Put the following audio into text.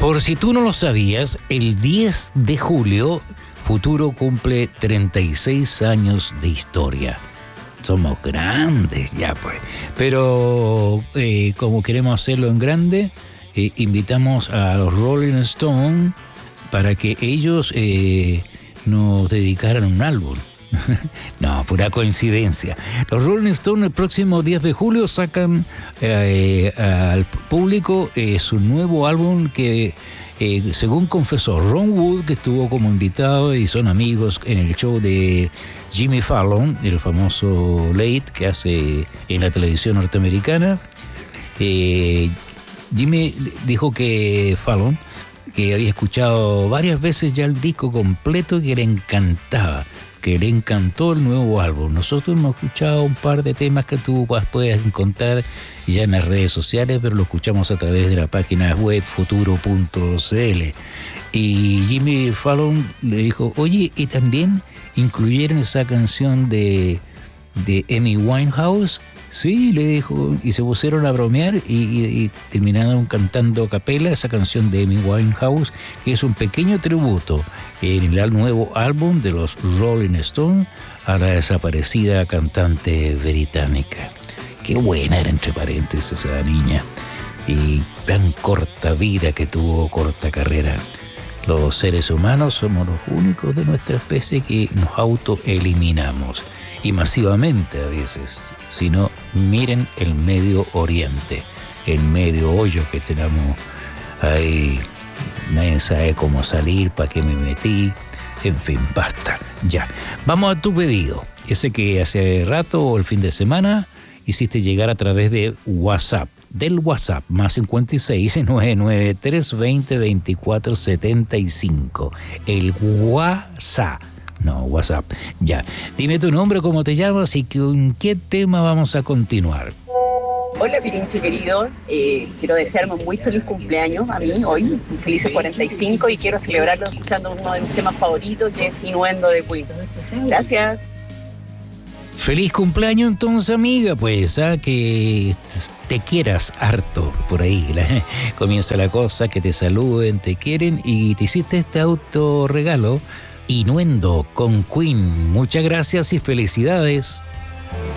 Por si tú no lo sabías, el 10 de julio, Futuro cumple 36 años de historia. Somos grandes ya, pues. Pero como queremos hacerlo en grande, invitamos a los Rolling Stones para que ellos nos dedicaran un álbum. No, pura coincidencia. Los Rolling Stones el próximo 10 de julio sacan al público su nuevo álbum que, según confesó Ron Wood, que estuvo como invitado y son amigos en el show de Jimmy Fallon, el famoso Late que hace en la televisión norteamericana. Jimmy dijo que Fallon, que había escuchado varias veces ya el disco completo y que le encantaba, que le encantó el nuevo álbum. Nosotros hemos escuchado un par de temas que tú puedes encontrar ya en las redes sociales, pero lo escuchamos a través de la página web futuro.cl. Y Jimmy Fallon le dijo, oye, y también incluyeron esa canción de Amy Winehouse. Sí, le dijo, y se pusieron a bromear y terminaron cantando a capela esa canción de Amy Winehouse, que es un pequeño tributo en el nuevo álbum de los Rolling Stones a la desaparecida cantante británica. Qué buena era, entre paréntesis, esa niña, y tan corta vida que tuvo, corta carrera. Los seres humanos somos los únicos de nuestra especie que nos autoeliminamos, y masivamente a veces. Si no, miren el Medio Oriente, el medio hoyo que tenemos ahí. Nadie sabe cómo salir, para qué me metí. En fin, basta. Ya, vamos a tu pedido. Ese que hace rato o el fin de semana hiciste llegar a través de WhatsApp. Del WhatsApp, más 56 99 320 24 75. El WhatsApp. No, WhatsApp. Ya. Dime tu nombre, cómo te llamas y con qué tema vamos a continuar. Hola, Pirinchi querido. Quiero desearme un muy feliz cumpleaños a mí hoy. Felices 45 y quiero celebrarlo escuchando uno de mis temas favoritos, que es Innuendo de Queen. Gracias. Feliz cumpleaños entonces, amiga, pues, que te quieras harto por ahí. Comienza la cosa, que te saluden, te quieren y te hiciste este autorregalo. Innuendo con Queen. Muchas gracias y felicidades.